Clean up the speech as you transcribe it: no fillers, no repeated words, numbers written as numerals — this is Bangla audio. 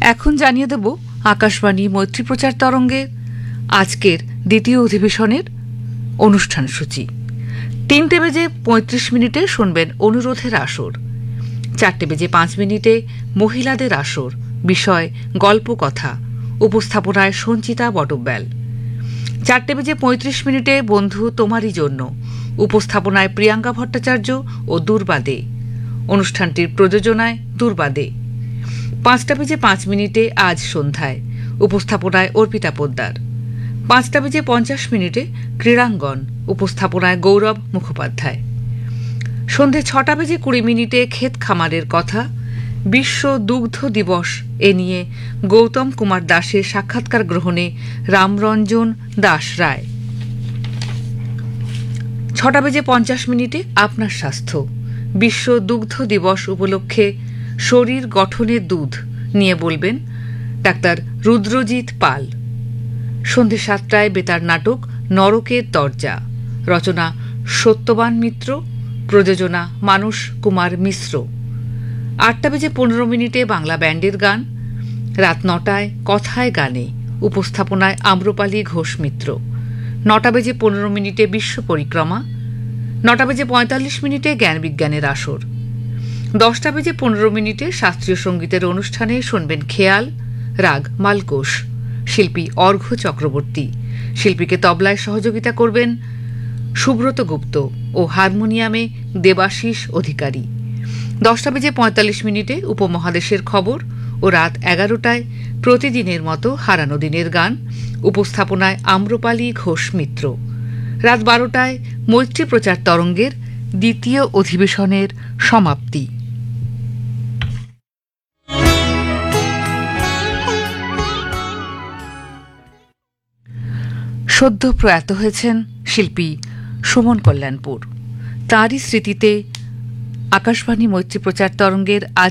এখন জানিয়ে দেব আকাশবাণী মৈত্রী প্রচার তরঙ্গে আজকের দ্বিতীয় অধিবেশনের অনুষ্ঠান সূচি। 3:35 শুনবেন অনুরোধের আসর। 4:05 মহিলাদের আসর, বিষয় গল্প কথা, উপস্থাপনায় সঞ্চিতা বটব্যাল। 4:35 বন্ধু তোমারই জন্য, উপস্থাপনায় প্রিয়াঙ্কা ভট্টাচার্য ও দুর্বাদে। অনুষ্ঠানটির প্রযোজনায় দুর্বাদে। 5:05 আজ সন্ধ্যায়, উপস্থাপনায় অর্পিতা পোদ্দার। 5:50 ক্রীড়াঙ্গন, উপস্থাপনায় গৌরব মুখোপাধ্যায়। সন্ধে 6:20 ক্ষেত খামারের কথা, বিশ্ব দুগ্ধ দিবস এ নিয়ে গৌতম কুমার দাসের সাক্ষাৎকার গ্রহণে রামরঞ্জন দাস রায়। 6:50 আপনার স্বাস্থ্য, বিশ্ব দুগ্ধ দিবস উপলক্ষে শরীর গঠনের দুধ নিয়ে বলবেন ডাক্তার রুদ্রজিৎ পাল। সন্ধে 7টায় বেতার নাটক নরকের দরজা, রচনা সত্যবান মিত্র, প্রযোজনা মানস কুমার মিশ্র। 8:15 বাংলা ব্যান্ডের গান। রাত 9টায় কথায় গানে, উপস্থাপনায় আম্রপালি ঘোষ মিত্র। 9:15 বিশ্ব পরিক্রমা। 9:45 জ্ঞান বিজ্ঞানের আসর। 10:15 শাস্ত্রীয় সঙ্গীতের অনুষ্ঠানে শুনবেন খেয়াল, রাগ মালকোষ, শিল্পী অর্ঘ্য চক্রবর্তী। শিল্পীকে তবলায় সহযোগিতা করবেন সুব্রত গুপ্ত ও হারমোনিয়ামে দেবাশিস অধিকারী। 10:45 উপমহাদেশের খবর ও রাত 11টায় প্রতিদিনের মতো হারানো দিনের গান, উপস্থাপনায় আম্রপালি ঘোষ মিত্র। রাত 12টায় মৈত্রী প্রচার তরঙ্গের দ্বিতীয় অধিবেশনের সমাপ্তি। সদ্য প্রয়াত হয়েছেন শিল্পী সুমন কল্যাণপুর। তাঁরই স্মৃতিতে আকাশবাণী মৈত্রী প্রচার তরঙ্গের